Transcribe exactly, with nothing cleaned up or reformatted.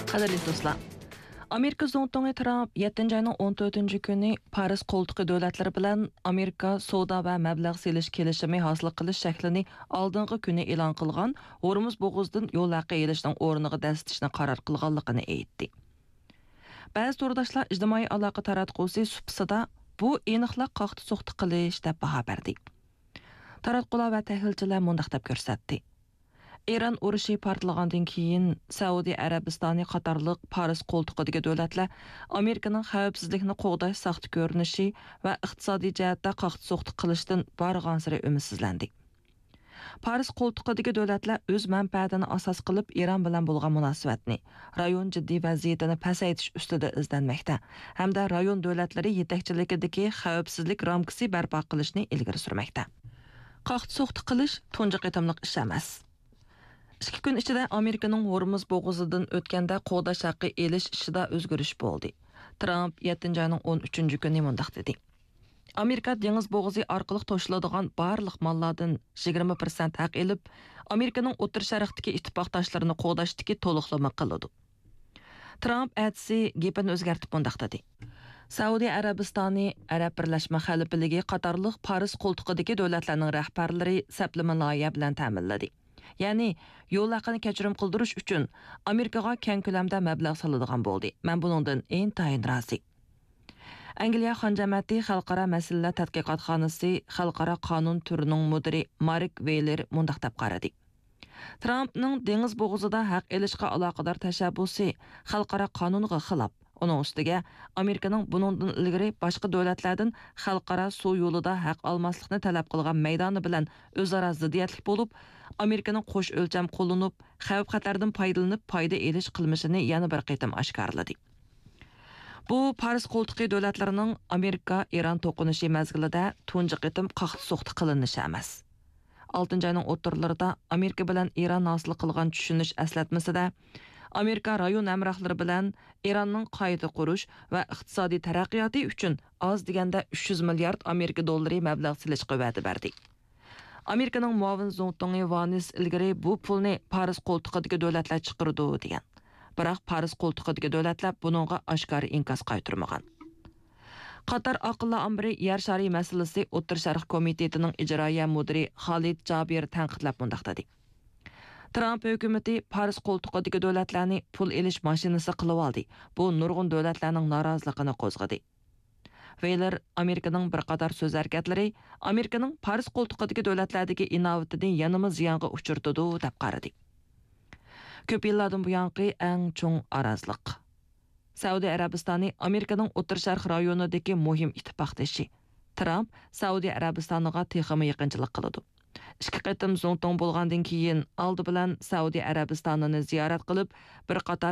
Qadrli do'stlar, Amerika Zongtongi Trump yettinchi ayning o'n to'rtinchi kuni Paris qo'ltiqi davlatlari bilan Amerika savdo va mablag' selish kelishimi hosil qilish shaklini oldingi kuni e'lon qilgan Hormuz bo'g'ozidan yo'l haqi elishning o'rniga dastishni qaror qilganligini aytdi. Ba'zi to'rdoshlar ijtimoiy aloqa taratqusi supsida bu aniqlik qaqti so'qti qilish deb baho berdi. Taratqular va tahlilchilar mundaq deb ko'rsatdi. İran urushi portlagandan keyin Saudiya Arabistoni qatorliq Paris qo'ltiqidagi davlatlar Amerikaning xavfsizlikni qo'g'dash saxta ko'rinishi va iqtisodiy jihatda qaqti so'qti qilishdan borg'ansiri umidsizlandi. Paris qo'ltiqidagi davlatlar o'z manfaatini asos qilib Iran bilan bo'lgan munosabatni, rayon jiddiy vaziyatini pasaytirish ustida izlanmoqda hamda rayon davlatlari yetakchiligidagi xavfsizlik ramkasi barpo qilishni ilgari surmoqda. Qaqti so'qti qilish tunji qitimliq ish emas. ikki kun ichida Amerikaning Hormuz bo'g'ozidan o'tganda qo'g'dash haqqi elish ishida o'zgarish bo'ldi. Trump yettinchi ayning o'n uchinchi kuni mundaq dedi. Amerika dengiz bo'g'ozi orqali to'shiladigan barliq mallardan yigirma foiz haq elib, Amerikaning O'rta Sharqdagi ittifoqdoshlarini qo'g'dashdagi to'liqlama qiladi. Trump atsi gapini o'zgartib mundaq dedi. Saudiya Arabistoni, Arab Birlashma Xalifaligi qatorliq Paris qo'ltiqidagi davlatlarning rahbarlari saplama loyiha bilan ta'minladi. Ya'ni yo'l haqini kechirim qildirish uchun Amerikaga keng ko'lamda mablag' soladigan bo'ldi. Men buningdan intayin rozi. Angliya Xonjamati xalqaro masalalar tadqiqotxonasi xalqaro qonun turining mudiri Mark Weyler mundaq deb qaradi. Trumpning dengiz bo'g'ozida haq elishga aloqador tashabbusi xalqaro qonunga xilof. Onun ustiga Amerikaning buningdan ilgari boshqa davlatlardan xalqaro suv yo'lida haq olmaslikni talab qilgan maydoni bilan o'zaro ziddiyatlik bo'lib, Amerikaning qo'sh o'lcham qo'llanib, xavf-xatardan foydalanib foyda elish qilmishini yana bir qitim oshkorladi. Bu Paris qo'ltiqi davlatlarining Amerika-Iran to'qinishi mazgilida tunji qitim qaqti so'qti qilinishi emas. oltinchi ayning o'rtalarida Amerika bilan Iran hosil qilgan tushunish aslatmasida Amerika rayon hamrohlari bilan Iranning qayta qurish va iqtisodiy taraqqiyoti uchun oz deganda uch yuz milliard Amerika dollari mablag' silishga va'da berdi. Amerikaning muavin Zongtongi Vanis ilgari bu pulni Paris qo'ltiqidagi davlatlar chiqirdi degan. Biroq Paris qo'ltiqidagi davlatlar buningga oshkor inkos qaytarmagan. Qatar aqlli amri yer shari masalasi O'rta Sharq komitetining ijroiya mudiri Xolid Jabir tanqidlab mundaq dedi. Trump hukumati Paris qo'ltiqidagi davlatlarni pul elish mashinasi qilib oldi. Bu nurg'un davlatlarning noroziligini qo'zg'adi. Weyler Amerikaning bir qator so'z harakatlari Amerikaning Paris qo'ltiqidagi davlatlardagi innovatini yanama ziyonga uchirtdi deb qaradi. Ko'p yillardan buyongi eng cho'ng arazliq. Saudiya Arabistoni Amerikaning O'rta Sharq rayonidagi muhim ittifoqdoshi. Trump Saudiya Arabistoniga texmi yaqinchilik qiladi. Ikki qatim Zongtong bo'lgandan keyin oldi bilan Saudiya Arabistonini ziyorat qilib, bir qator